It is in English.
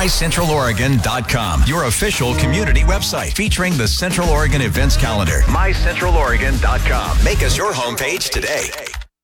MyCentralOregon.com, your official community website featuring the Central Oregon events calendar. MyCentralOregon.com. Make us your homepage today.